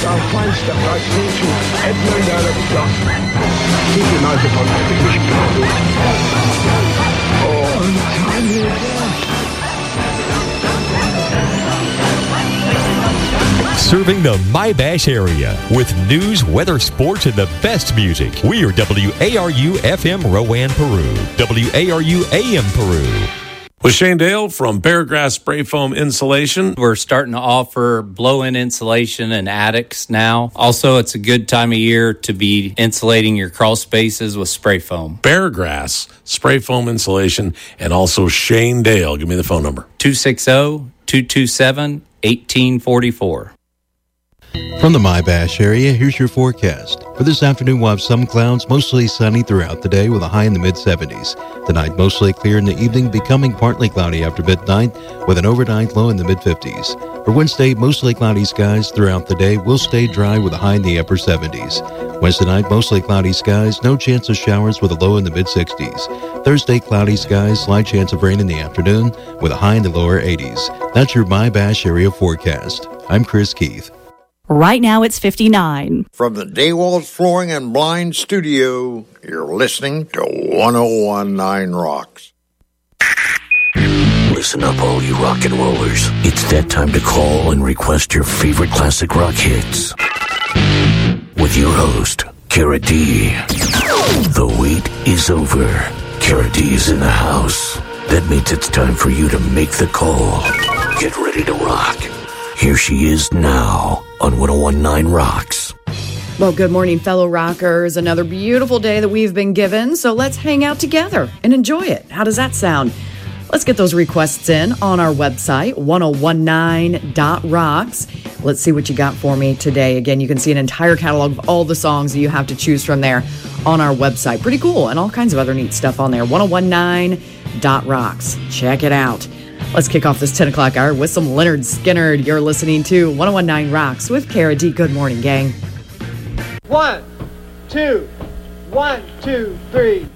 I'll find stuff like me to Edmund out of dust. Keep your eyes upon the British people. Oh, untimely death. Serving the My-Bash area with news, weather, sports, and the best music. We are WARU FM Rowan, Peru. WARU AM Peru. With Shane Dale from Paragrass Spray Foam Insulation. We're starting to offer blow-in insulation in attics now. Also, it's a good time of year to be insulating your crawl spaces with spray foam. Paragrass Spray Foam Insulation, and also Shane Dale. Give me the phone number. 260-227-1844. From the My-Bash area, here's your forecast. For this afternoon, we'll have some clouds, mostly sunny throughout the day with a high in the mid-70s. Tonight, mostly clear in the evening, becoming partly cloudy after midnight with an overnight low in the mid-50s. For Wednesday, mostly cloudy skies throughout the day. Will stay dry with a high in the upper 70s. Wednesday night, mostly cloudy skies, no chance of showers with a low in the mid-60s. Thursday, cloudy skies, slight chance of rain in the afternoon with a high in the lower 80s. That's your My-Bash area forecast. I'm Chris Keith. Right now it's 59. From the Daywalls Flooring and Blind Studio, you're listening to 1019 Rocks. Listen up, all you rock and rollers. It's that time to call and request your favorite classic rock hits. With your host, Kara D. The wait is over. Kara D is in the house. That means it's time for you to make the call. Get ready to rock. Here she is now on 1019 Rocks. Well, good morning, fellow rockers. Another beautiful day that we've been given, so let's hang out together and enjoy it. How does that sound? Let's get those requests in on our website, 1019.rocks. Let's see what you got for me today. Again, you can see an entire catalog of all the songs that you have to choose from there on our website. Pretty cool, and all kinds of other neat stuff on there, 1019.rocks. Check it out. Let's kick off this 10 o'clock hour with some Lynyrd Skynyrd. You're listening to 1019 Rocks with Kara D. Good morning, gang. 1, 2, 1, 2, 3.